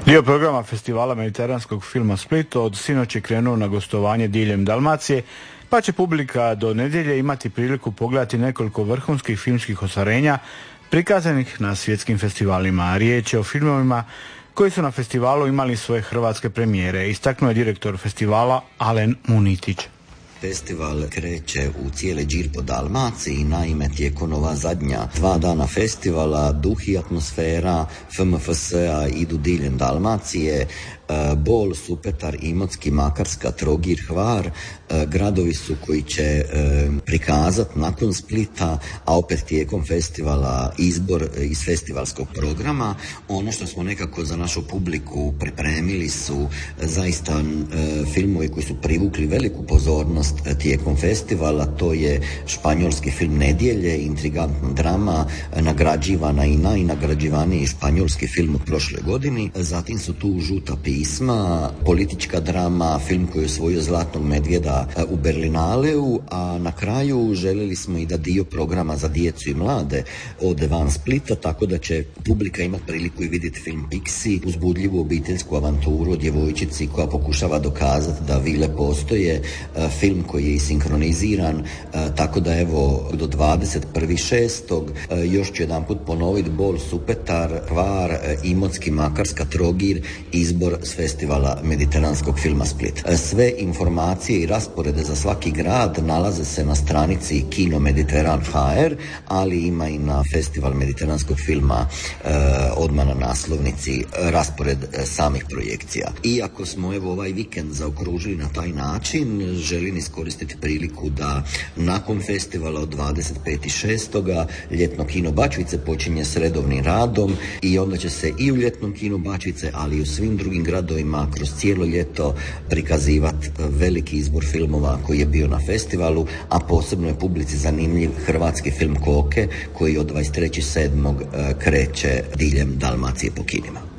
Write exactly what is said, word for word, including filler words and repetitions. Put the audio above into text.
Dio programa festivala mediteranskog filma Split od sinoć je krenuo na gostovanje diljem Dalmacije, pa će publika do nedjelje imati priliku pogledati nekoliko vrhunskih filmskih ostvarenja prikazanih na svjetskim festivalima. Riječ je o filmovima koji su na festivalu imali svoje hrvatske premijere, istaknuo je direktor festivala Alen Munitić. Festival kreće u cijele džir po Dalmaciji, naime tijekom ova zadnja dva dana festivala duh i atmosfera F M F S-a idu diljem Dalmacije. Bol, Supetar, Imotski, Makarska, Trogir, Hvar, gradovi su koji će prikazati nakon Splita, a opet tijekom festivala izbor iz festivalskog programa. Ono što smo nekako za našu publiku pripremili su zaista filmovi koji su privukli veliku pozornost tijekom festivala. To je španjolski film Nedjelje, intrigantna drama, nagrađivana i najnagrađivaniji španjolski film u prošle godini. Zatim su tu Žuta pisma, politička drama, film koji je osvojio Zlatnog medvjeda u Berlinaleu, a na kraju željeli smo i da dio programa za djecu i mlade ode van Splita, tako da će publika imati priliku i vidjeti film Pixi, uzbudljivu obiteljsku avanturu o djevojčici koja pokušava dokazati da vile postoje, film koji je i sinkroniziran, tako da evo do dvadeset prvog šestog još ću jedan put ponoviti Bol, Supetar, Hvar, Imotski, Makarska, Trogir, izbor s festivala mediteranskog filma Split. Sve informacije i rasporede za svaki grad nalaze se na stranici Kino Mediteran H R, ali ima i na festival mediteranskog filma eh, odmah na naslovnici raspored eh, samih projekcija. Iako smo evo ovaj vikend zaokružili na taj način, želim iskoristiti priliku da nakon festivala od dvadeset petog šestog ljetno kino Bačvice počinje s redovnim radom i onda će se i u ljetnom kinu Bačvice, ali i u svim drugim gradovima kroz cijelo ljeto prikazivati veliki izbor filmova koji je bio na festivalu, a posebno je publici zanimljiv hrvatski film Koke koji od dvadeset trećeg sedmog kreće diljem Dalmacije po kinima.